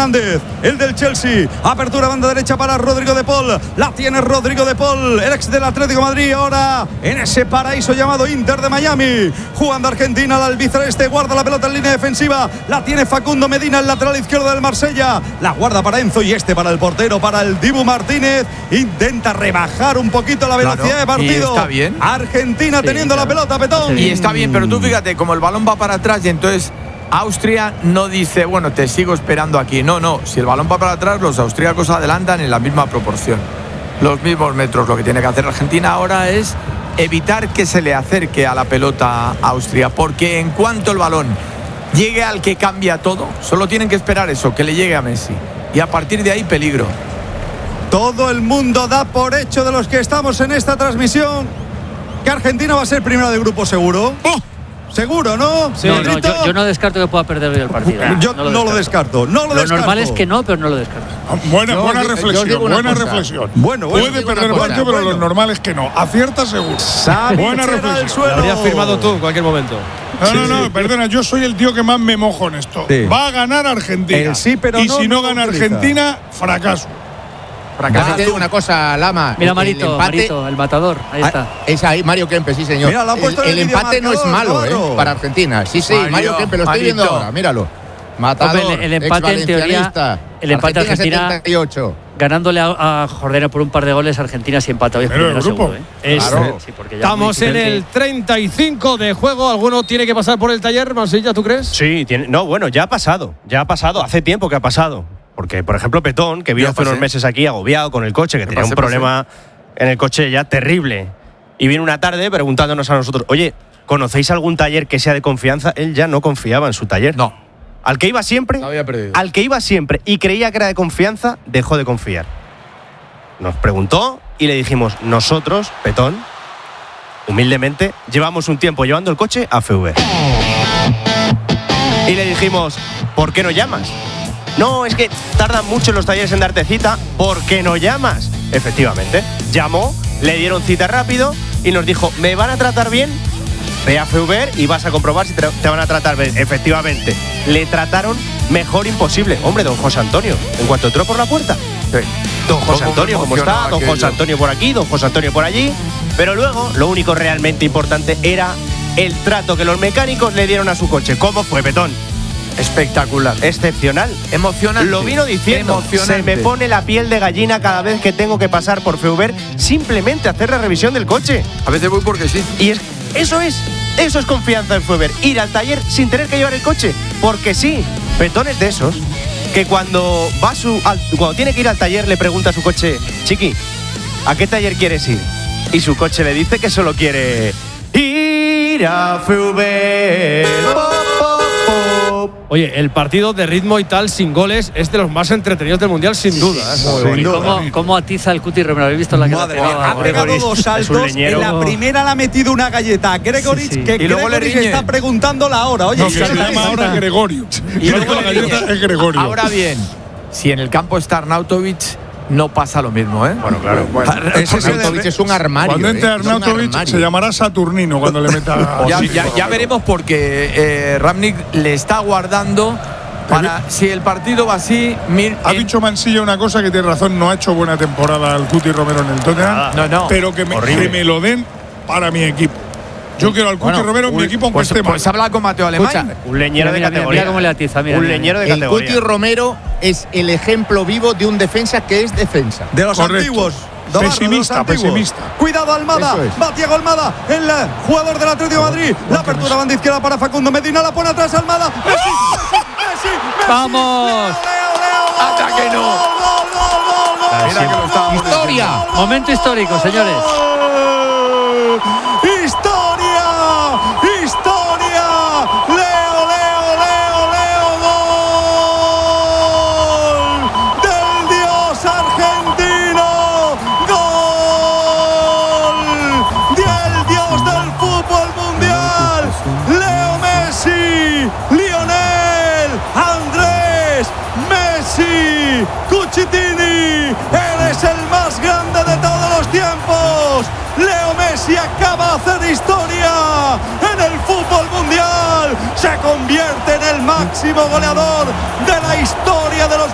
Fernández, el del Chelsea. Apertura banda derecha para Rodrigo de Paul. La tiene Rodrigo de Paul, el ex del Atlético de Madrid, ahora en ese paraíso llamado Inter de Miami. Jugando Argentina, al albiceleste, guarda la pelota en línea defensiva. La tiene Facundo Medina, el lateral izquierdo del Marsella. La guarda para Enzo y para el portero, para el Dibu Martínez. Intenta rebajar un poquito la velocidad de partido. Y está bien. Argentina teniendo la pelota, Petón. Y está bien, pero tú fíjate, como el balón va para atrás y entonces Austria no dice, bueno, te sigo esperando aquí. No, si el balón va para atrás, los austríacos adelantan en la misma proporción, los mismos metros. Lo que tiene que hacer Argentina ahora es evitar que se le acerque a la pelota a Austria, porque en cuanto el balón llegue al que cambia todo, solo tienen que esperar eso, que le llegue a Messi. Y a partir de ahí, peligro. Todo el mundo da por hecho, de los que estamos en esta transmisión, que Argentina va a ser primera de grupo seguro. Seguro, ¿no? Sí. No, yo no descarto que pueda perder hoy el partido. Yo no lo descarto. Lo normal es que no, pero no lo descarto. Buena reflexión. Bueno, puede perder el partido, pero lo normal es que no. Acierta seguro. Buena reflexión. Lo habrías firmado tú en cualquier momento. No, perdona, yo soy el tío que más me mojo en esto. Sí. Va a ganar Argentina. Pero y si no gana Argentina, fracaso. Te digo una cosa, Lama. Mira, Marito, el matador. Ahí está. Es ahí, Mario Kempe, sí, señor. Mira, el empate no es malo, para Argentina. Sí, Mario Kempe, lo estoy viendo ahora, míralo. Matador, el empate en teoría. El empate Argentina 78. Ganándole a Jordania por un par de goles, Argentina sí empata hoy. Pero el grupo. Claro. Sí, estamos en el 35 de juego. ¿Alguno tiene que pasar por el taller, Mansilla, tú crees? Sí, ya ha pasado. Hace tiempo que ha pasado. Porque, por ejemplo, Petón, que vino hace unos meses aquí agobiado con el coche, que tenía un problema en el coche ya terrible. Y vino una tarde preguntándonos a nosotros, oye, ¿conocéis algún taller que sea de confianza? Él ya no confiaba en su taller. No. Al que iba siempre y creía que era de confianza, dejó de confiar. Nos preguntó y le dijimos, nosotros, Petón, humildemente, llevamos un tiempo llevando el coche a FV. Y le dijimos, ¿por qué no llamas? No, es que tardan mucho los talleres en darte cita. ¿Por qué no llamas? Efectivamente, llamó, le dieron cita rápido y nos dijo, ¿me van a tratar bien? Ve a FV y vas a comprobar si te van a tratar bien. Efectivamente, le trataron mejor imposible. Hombre, don José Antonio, en cuanto entró por la puerta. Sí. Don José Antonio, ¿cómo está? Don José Antonio por aquí, don José Antonio por allí. Pero luego, lo único realmente importante era el trato que los mecánicos le dieron a su coche. ¿Cómo fue, Petón? Espectacular. Excepcional. Emocionante. Lo vino diciendo. Se me pone la piel de gallina cada vez que tengo que pasar por FV simplemente a hacer la revisión del coche. A veces voy porque sí. Y eso es confianza en FV. Ir al taller sin tener que llevar el coche. Porque sí. Petón es de esos que cuando tiene que ir al taller le pregunta a su coche, Chiqui, ¿a qué taller quieres ir? Y su coche le dice que solo quiere ir a FV. Oye, el partido de ritmo y tal, sin goles, es de los más entretenidos del Mundial, sin duda. ¿Cómo atiza el Cuti Romero? ¿Habéis visto la que ha pegado dos saltos? En la primera le ha metido una galleta a Gregoritsch, que Gregoritsch está preguntando la hora. Oye, que se llama ahora Gregorio. Y luego la galleta es Gregorio. Ahora bien, si en el campo está Arnautovic, no pasa lo mismo, ¿eh? Bueno, claro. Arnautovic es un armario. Cuando entre Arnautovic se llamará Saturnino cuando le meta. ya veremos, porque Rangnick le está guardando para si el partido va así. Ha dicho Mansilla una cosa que tiene razón, no ha hecho buena temporada el Cuti Romero en el Tottenham. No. Pero que me lo den para mi equipo. Yo quiero al Cuti Romero en mi equipo, aunque esté mal. Pues habla con Mateo Alemán. Un leñero de categoría. Mira cómo le atiza. Un leñero de categoría. El Cuti Romero es el ejemplo vivo de un defensa que es defensa. De los antiguos. Pesimista. Cuidado, Almada. Va Thiago Almada, el jugador del Atlético de Madrid. La apertura banda izquierda para Facundo Medina. La pone atrás Almada. Messi. ¡Vamos! ¡Ataque no! Mira que lo estábamos ¡Historia! Diciendo. Momento histórico, señores. ¡Historia! Leo, gol del dios argentino, gol del dios del fútbol mundial, Leo Messi, Lionel Andrés Messi Cucitini, eres el más grande de todos los tiempos. Leo Messi acaba de hacer historia en el fútbol mundial. Se convierte en el máximo goleador de la historia de los